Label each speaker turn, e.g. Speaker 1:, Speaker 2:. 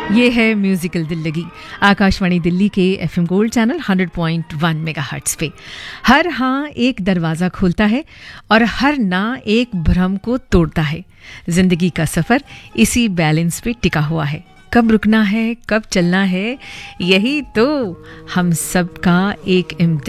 Speaker 1: ये है म्यूजिकल दिल्लगी, आकाशवाणी दिल्ली के एफएम गोल्ड चैनल 100.1 मेगाहर्ट्ज पे। हर हाँ एक दरवाज़ा खोलता है और हर ना एक भ्रम को तोड़ता है। जिंदगी का सफ़र इसी बैलेंस पे टिका हुआ है। कब रुकना है, कब चलना है, यही तो हम सब का एक इम्तिहान